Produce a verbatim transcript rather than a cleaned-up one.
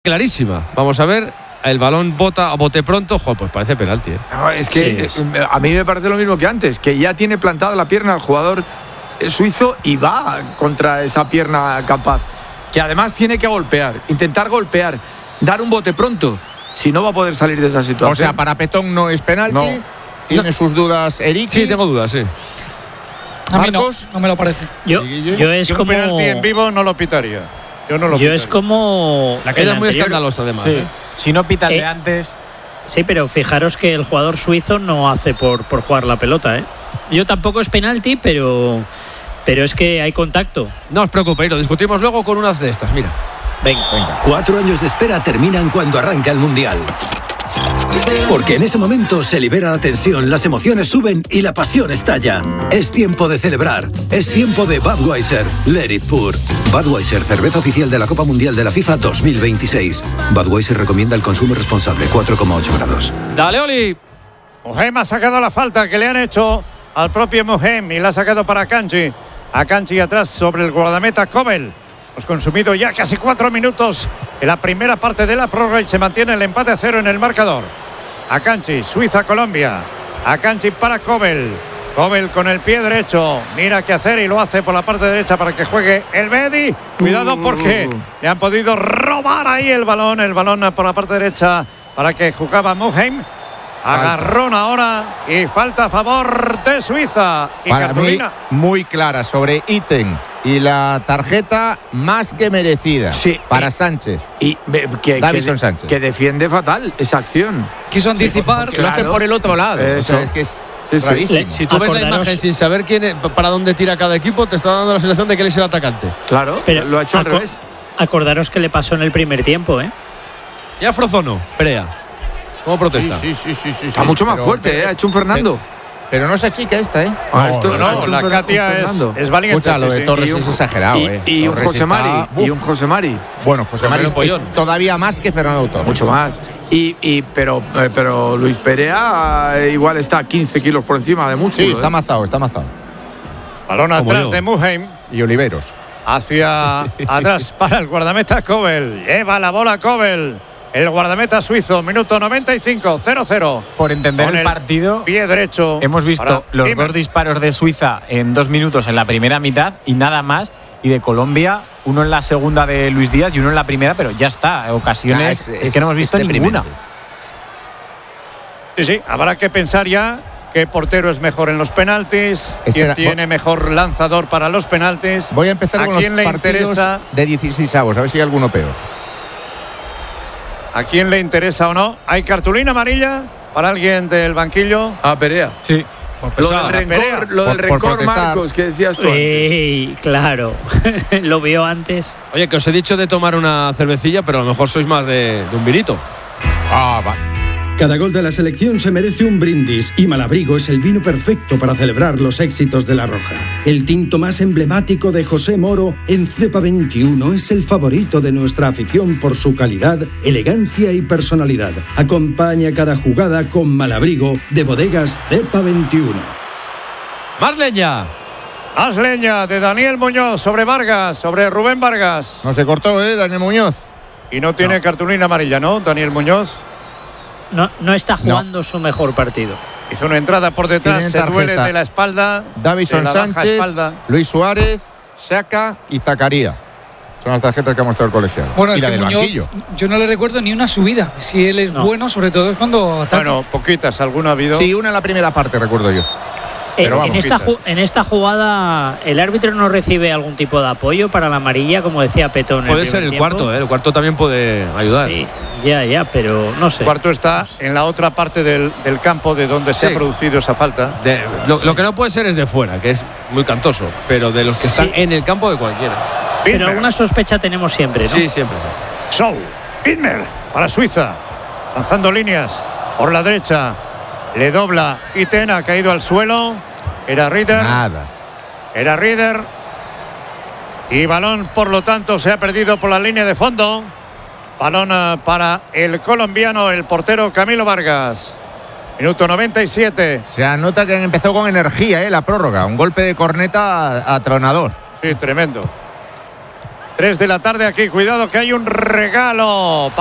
clarísima. Vamos a ver, el balón bota a bote pronto, jo, pues parece penalti. ¿eh? No, es que sí. A mí me parece lo mismo que antes, que ya tiene plantada la pierna el jugador suizo y va contra esa pierna capaz, que además tiene que golpear, intentar golpear, dar un bote pronto, si no va a poder salir de esa situación. O sea, para Petón no es penalti. No. ¿Tiene no. sus dudas Eric? Sí, tengo dudas, sí. A mí no, Marcos, no me lo parece. Yo, yo es Yo un como. penalti en vivo no lo pitaría. Yo no lo Yo pitaría. es como. La caída el es muy anterior. escandalosa, además. Sí. ¿eh? Si no pitas Eh, de antes. Sí, pero fijaros que el jugador suizo no hace por, por jugar la pelota, ¿eh? Yo tampoco es penalti, pero. Pero es que hay contacto. No os preocupéis, lo discutimos luego con unas de estas, mira. Venga. venga. Cuatro años de espera terminan cuando arranca el Mundial. Porque en ese momento se libera la tensión, las emociones suben y la pasión estalla. Es tiempo de celebrar. Es tiempo de Budweiser. Let it pour. Budweiser, cerveza oficial de la Copa Mundial de la FIFA dos mil veintiséis. Budweiser recomienda el consumo responsable, cuatro coma ocho grados. Dale, Oli. Mohem ha sacado la falta que le han hecho al propio Mohem y la ha sacado para Akanji. Akanji atrás sobre el guardameta Kobel. Hemos consumido ya casi cuatro minutos en la primera parte de la prórroga y se mantiene el empate a cero en el marcador. Akanji, Suiza-Colombia. Akanji para Kobel. Kobel con el pie derecho. Mira qué hacer y lo hace por la parte derecha para que juegue el Mehdi. Cuidado porque le han podido robar ahí el balón. El balón por la parte derecha para que jugaba Mohem. Agarrón ahora y falta a favor de Suiza. Y Para Cartulina. mí, muy clara sobre Itten. Y la tarjeta más que merecida Sí. para Y- Sánchez. Y que, que, Davison de- Sánchez. que defiende fatal esa acción. Quiso anticipar. Que lo hacen por el otro lado. O sea, Eso. es que es Sí, sí. rarísimo. Si tú ves la Acordaros- imagen sin saber quién es, para dónde tira cada equipo, te está dando la sensación de que él es el atacante. Claro, Pero lo ha hecho al aco- revés. Acordaros que le pasó en el primer tiempo, ¿eh? Y a Frozono, Perea. ¿Cómo protesta? Sí, sí, sí, sí, sí, Está sí. mucho más Pero- fuerte, ¿eh? Ha hecho un Fernando. Pero no se chica esta, ¿eh? Ah, esto- No, ha no, hecho un la Fer- Katia un es, Fernando. es valiente. Escucha, lo sí, de sí. Torres Y un- es exagerado, y, ¿eh? y un Torres José Mari. está- Y un José Mari. Bueno, José Mari Hombre, un es pollón. todavía más que Fernando Torres. Mucho más. Y, y pero, eh, pero Luis Perea eh, igual está quince kilos por encima de músculo. Sí, está ¿eh? amazado, está amazado. Balón Como atrás yo. de Mohem. Y Oliveros. Hacia atrás para el guardameta Kobel. Lleva la bola Kobel. El guardameta suizo, minuto noventa y cinco, cero cero. Por entender Con el partido, Pie derecho. hemos visto para los Imer. dos disparos de Suiza en dos minutos en la primera mitad y nada más. Y de Colombia, uno en la segunda de Luis Díaz y uno en la primera, pero ya está. Ocasiones Ya, es, que no hemos visto es ninguna. deprimente. Sí, sí, habrá que pensar ya qué portero es mejor en los penaltis, Espera, quién tiene mejor lanzador para los penaltis. Voy a empezar ¿A con quién los le partidos interesa? de dieciséis avos, a ver si hay alguno peor. ¿A quién le interesa o no? ¿Hay cartulina amarilla para alguien del banquillo? Ah, Perea. Sí. Lo del Perea. rencor, lo del Por- por rencor protestar. Marcos, que decías tú antes. Ey, claro. Lo vio antes. Oye, que os he dicho de tomar una cervecilla, pero a lo mejor sois más de, de un vinito. Ah, va. Cada gol de la selección se merece un brindis y Malabrigo es el vino perfecto para celebrar los éxitos de La Roja. El tinto más emblemático de José Moro en Cepa veintiuno es el favorito de nuestra afición por su calidad, elegancia y personalidad. Acompaña cada jugada con Malabrigo de Bodegas Cepa veintiuno. ¡Más leña! Haz leña de Daniel Muñoz sobre Vargas, sobre Rubén Vargas. No se cortó, ¿eh? Daniel Muñoz. Y no tiene cartulina amarilla, ¿no? Daniel Muñoz No, no está jugando su mejor partido. hizo una entrada por detrás, Tienen se duele tarjeta. de la espalda. Davison de la baja Sánchez, espalda. Luis Suárez, Saka y Zacaría. Son las tarjetas que ha mostrado el colegiado. Bueno, y es la que del Muñoz, banquillo. yo no le recuerdo ni una subida. Si él es No. bueno, sobre todo es cuando ataca. Bueno, poquitas, alguna ha habido. Sí, una en la primera parte, recuerdo yo. Eh, Pero vamos, en, esta quitas. ju- en esta jugada, ¿el árbitro no recibe algún tipo de apoyo para la amarilla, como decía Petón? Puede ser el cuarto, ¿eh? El cuarto también puede ayudar. Sí, ya, ya, pero no sé. El cuarto está en la otra parte del, del campo de donde se Sí. ha producido esa falta. De- lo, lo que no puede ser es de fuera, que es muy cantoso, pero de los que están Sí. en el campo de cualquiera. Pero Widmer. alguna sospecha tenemos siempre, ¿no? Sí, siempre. Show. Widmer para Suiza. Lanzando líneas por la derecha. Le dobla. Iten ha caído al suelo. Era Rieder. Nada. Era Rieder. Y balón, por lo tanto, se ha perdido por la línea de fondo. Balón eh, para el colombiano, el portero Camilo Vargas. Minuto noventa y siete. Se anota que han empezado con energía, ¿eh? La prórroga. Un golpe de corneta atronador. Sí, tremendo. tres de la tarde aquí. Cuidado que hay un regalo.